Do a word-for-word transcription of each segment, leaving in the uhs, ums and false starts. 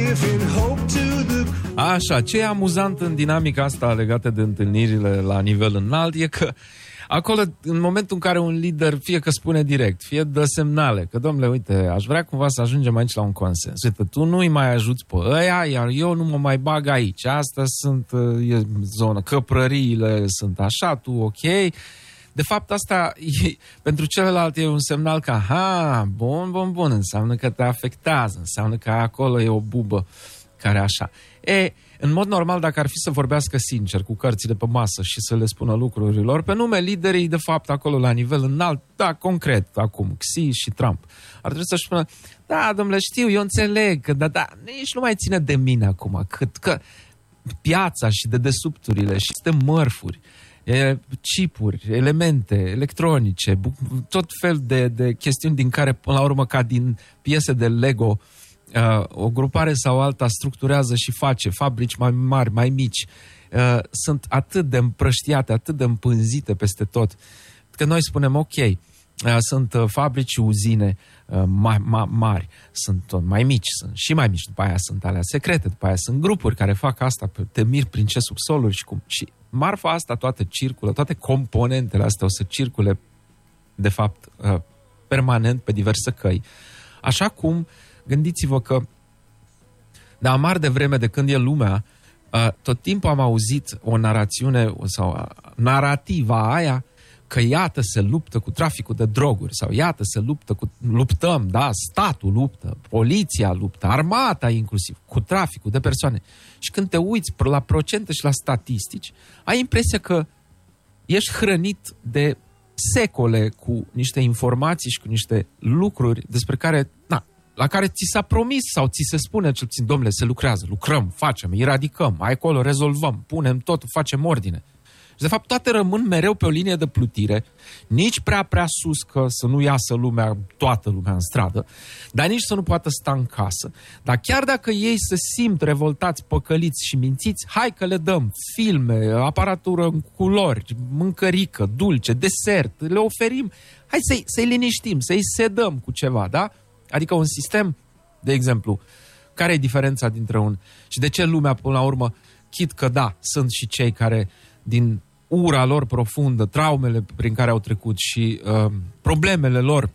Așa, ce e amuzant în dinamica asta legată de întâlnirile la nivel înalt e că acolo, în momentul în care un lider fie că spune direct, fie dă semnale, că domnule, uite, aș vrea cumva să ajungem aici la un consens. Uite, tu nu-i mai ajuți pe ăia, iar eu nu mă mai bag aici. Asta sunt, e zonă, căprăriile sunt așa, tu ok. De fapt, asta e, pentru celălalt e un semnal că, ha, bun, bun, bun, înseamnă că te afectează, înseamnă că acolo e o bubă care așa. E, în mod normal, dacă ar fi să vorbească sincer cu cărțile pe masă și să le spună lucrurilor pe nume, liderii, de fapt, acolo la nivel înalt, da, concret, acum, Xi și Trump, ar trebui să-și spună, da, domnule, știu, eu înțeleg, că, da, da, nici nu mai ține de mine acum, cât că piața și dedesubturile și este mărfuri, chipuri, elemente electronice, tot fel de, de chestiuni din care, până la urmă, ca din piese de Lego, uh, o grupare sau alta structurează și face fabrici mai mari, mai mici. Uh, sunt atât de împrăștiate, atât de împânzite peste tot, că noi spunem, ok, uh, sunt uh, fabrici, uzine uh, ma- ma- mari, sunt tot mai mici, sunt și mai mici, după aia sunt alea secrete, după aia sunt grupuri care fac asta, te miri prin ce subsoluri și cum. Și marfa asta toate circulă, toate componentele astea o să circule, de fapt, uh, permanent pe diverse căi. Așa cum, gândiți-vă că de amar de vreme de când e lumea, uh, tot timpul am auzit o narațiune sau uh, narativa aia că iată se luptă cu traficul de droguri sau iată se luptă cu, luptăm, da, statul luptă, poliția luptă, armata inclusiv, cu traficul de persoane. Și când te uiți la procente și la statistici, ai impresia că ești hrănit de secole cu niște informații și cu niște lucruri despre care, na, la care ți s-a promis sau ți se spune cel puțin, domnule, se lucrează, lucrăm, facem, eradicăm, acolo rezolvăm, punem totul, facem ordine. Și de fapt toate rămân mereu pe o linie de plutire, nici prea prea sus că să nu iasă lumea, toată lumea în stradă, dar nici să nu poată sta în casă. Dar chiar dacă ei se simt revoltați, păcăliți și mințiți, hai că le dăm filme, aparatură în culori, mâncărică, dulce, desert, le oferim, hai să-i, să-i liniștim, să-i sedăm cu ceva, da? Adică un sistem, de exemplu, care e diferența dintre un... Și de ce lumea, până la urmă, chit că da, sunt și cei care din ura lor profundă, traumele prin care au trecut și uh, problemele lor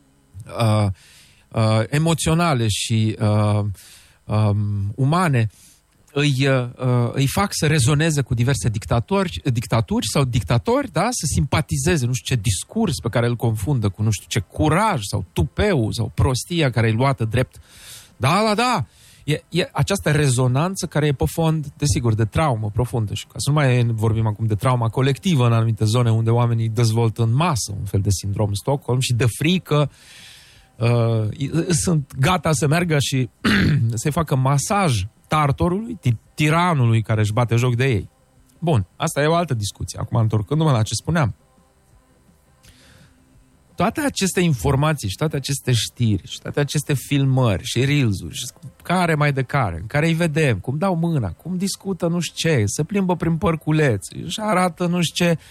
uh, uh, emoționale și uh, uh, umane îi, uh, îi fac să rezoneze cu diverse dictatori, dictaturi sau dictatori, da? Să simpatizeze nu știu ce discurs pe care îl confundă cu nu știu ce curaj sau tupeu sau prostia care e luată drept. Da, da, da. E, e această rezonanță care e pe fond, desigur, de traumă profundă. Și ca să nu mai vorbim acum de trauma colectivă în anumite zone unde oamenii dezvoltă în masă un fel de sindrom Stockholm și de frică uh, sunt gata să meargă și să-i facă masaj tartorului, tiranului care își bate joc de ei. Bun, asta e o altă discuție. Acum, întorcându-mă la ce spuneam. Toate aceste informații și toate aceste știri și toate aceste filmări și reels-uri și care mai de care, în care îi vedem, cum dau mâna, cum discută nu știu ce, se plimbă prin părculeți, își arată nu știu ce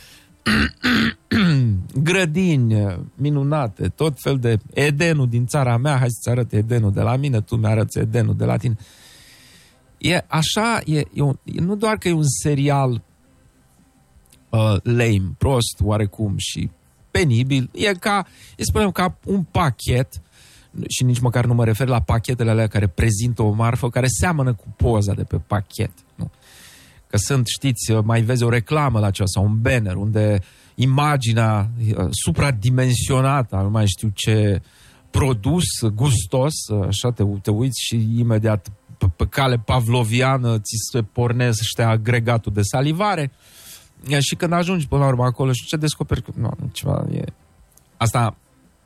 grădini minunate, tot fel de Edenul din țara mea, hai să-ți arăt Edenul de la mine, tu mi-arăți Edenul de la tine. E așa, e, e un, e, nu doar că e un serial uh, lame, prost, oarecum și penibil, e ca, e spunem, ca un pachet, și nici măcar nu mă refer la pachetele alea care prezintă o marfă, care seamănă cu poza de pe pachet. Nu? Că sunt, știți, mai vezi o reclamă la ceva sau un banner unde imaginea uh, supradimensionată, nu mai știu ce produs gustos, așa te, te uiți și imediat pe, pe cale pavloviană ți se pornește agregatul de salivare. Și când ajungi până la urmă acolo și ce descoperi? Nu, ceva e... Asta